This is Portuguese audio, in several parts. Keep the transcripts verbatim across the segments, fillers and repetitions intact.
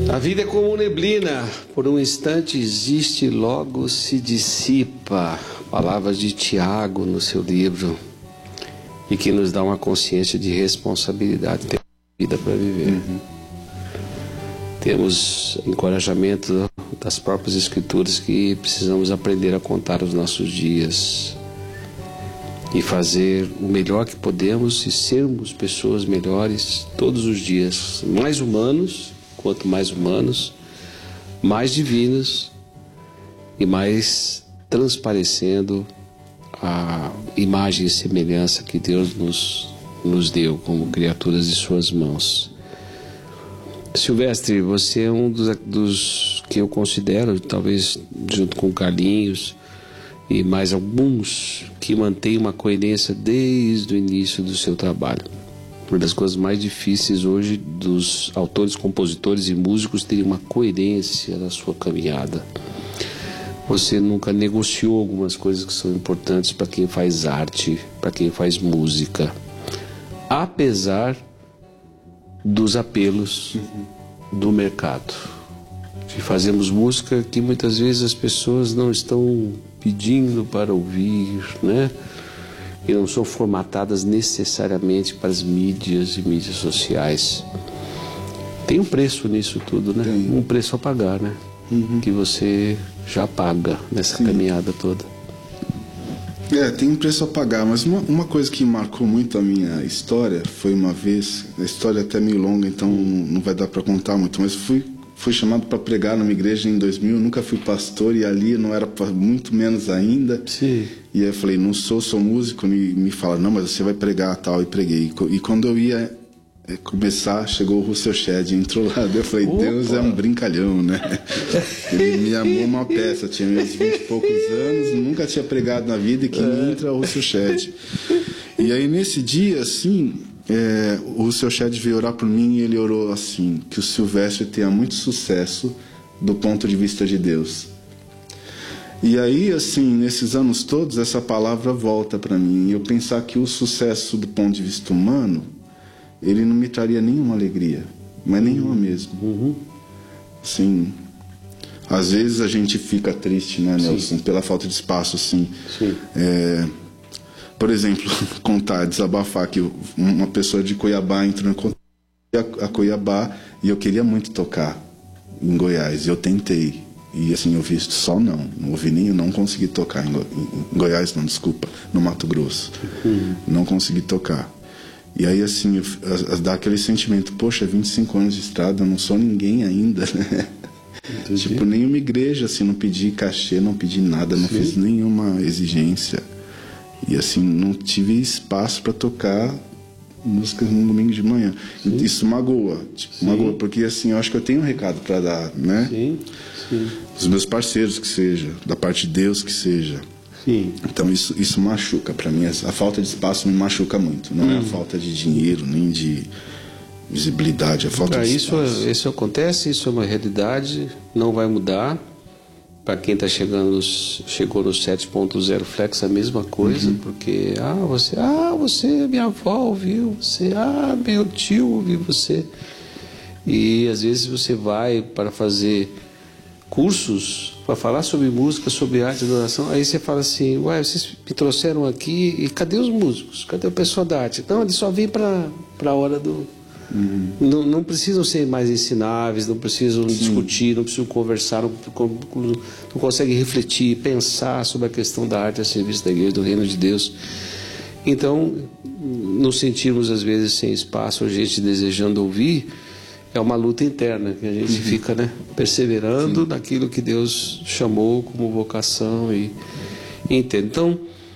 A vida é como neblina, por um instante existe e logo se dissipa. Palavras de Tiago no seu livro, e que nos dá uma consciência de responsabilidade, ter vida para viver. Uhum. Temos encorajamento das próprias escrituras que precisamos aprender a contar os nossos dias e fazer o melhor que podemos e sermos pessoas melhores todos os dias, mais humanos. Quanto mais humanos, mais divinos e mais transparecendo a imagem e semelhança que Deus nos, nos deu como criaturas de suas mãos. Silvestre, você é um dos, dos que eu considero, talvez junto com Carlinhos e mais alguns, que mantém uma coerência desde o início do seu trabalho. Uma das coisas mais difíceis hoje dos autores, compositores e músicos terem uma coerência na sua caminhada. Você nunca negociou algumas coisas que são importantes para quem faz arte, para quem faz música, apesar dos apelos do mercado. E fazemos música que muitas vezes as pessoas não estão pedindo para ouvir, né? E não são formatadas necessariamente para as mídias e mídias sociais. Tem um preço nisso tudo, né? Tem. Um preço a pagar, né? Uhum. Que você já paga nessa Sim. caminhada toda. É, tem um preço a pagar, mas uma, uma coisa que marcou muito a minha história foi uma vez, a história é até meio longa, então não vai dar para contar muito, mas fui, fui chamado para pregar numa igreja em dois mil, nunca fui pastor e ali não era muito menos ainda. Sim. E aí eu falei, não sou, sou músico, e me falaram, não, mas você vai pregar tal, e preguei. E quando eu ia começar, chegou o Russell Shedd, entrou lá, eu falei, Opa. Deus é um brincalhão, né? Ele me amou uma peça, tinha meus vinte e poucos anos, nunca tinha pregado na vida, e que é. entra o Russell Shedd. E aí nesse dia, assim, é, o Russell Shedd veio orar por mim e ele orou assim, que o Silvestre tenha muito sucesso do ponto de vista de Deus. E aí, assim, nesses anos todos, essa palavra volta para mim. E eu pensar que o sucesso do ponto de vista humano, ele não me traria nenhuma alegria, mas nenhuma mesmo. Uhum. Assim, às vezes a gente fica triste, né, Nelson, Sim. pela falta de espaço, assim. Sim. É, por exemplo, contar, desabafar que uma pessoa de Cuiabá entrou em contato a Cuiabá e eu queria muito tocar em Goiás. E eu tentei. E assim, eu vi só não, não ouvi nem, não consegui tocar em, Go, em Goiás, não, desculpa, no Mato Grosso. Uhum. Não consegui tocar. E aí assim, eu, a, a, dá aquele sentimento, poxa, vinte e cinco anos de estrada, eu não sou ninguém ainda, né? Entendi. Tipo, nenhuma igreja, assim, não pedi cachê, não pedi nada, não Sim. fiz nenhuma exigência. E assim, não tive espaço para tocar músicas no domingo de manhã. Sim. Isso magoa, tipo, magoa, porque assim, eu acho que eu tenho um recado para dar, né? Sim. Sim. Dos meus parceiros, que seja, da parte de Deus, que seja. Sim. Então isso, isso machuca para mim, a falta de espaço me machuca muito. Não hum. é a falta de dinheiro, nem de visibilidade, a falta ah, de isso, espaço. Isso acontece, isso é uma realidade, não vai mudar. Para quem está chegando, chegou no sete ponto zero Flex, a mesma coisa, uhum. porque ah, você, ah, você, minha avó ouviu você, ah, meu tio ouviu você. E às vezes você vai para fazer cursos para falar sobre música, sobre arte e adoração, aí você fala assim, ué, vocês me trouxeram aqui e cadê os músicos? Cadê o pessoal da arte? Não, eles só vêm para a hora do... Uhum. Não, não precisam ser mais ensináveis, não precisam Sim. discutir, não precisam conversar, não, não, não conseguem refletir, pensar sobre a questão da arte a serviço da igreja, do reino de Deus. Então, nos sentimos às vezes sem espaço, a gente desejando ouvir. É uma luta interna que a gente uhum. fica, né, perseverando Sim. naquilo que Deus chamou como vocação e, e entende. Então,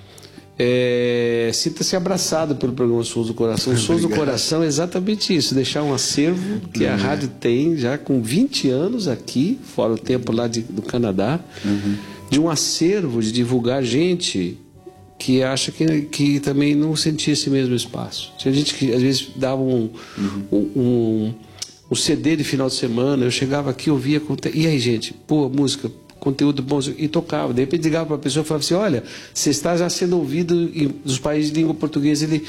é, sinta-se abraçado pelo programa Sons do Coração. Sons do Coração é exatamente isso, deixar um acervo que uhum. a rádio tem já com vinte anos aqui, fora o tempo lá de, do Canadá, uhum. de um acervo de divulgar gente que acha que, que também não sentia esse mesmo espaço. Tinha gente que às vezes dava um... Uhum. um, um o C D de final de semana, eu chegava aqui, ouvia, e aí gente, pô, música, conteúdo bom, e tocava, de repente ligava para a pessoa e falava assim, olha, você está já sendo ouvido nos países de língua portuguesa, ele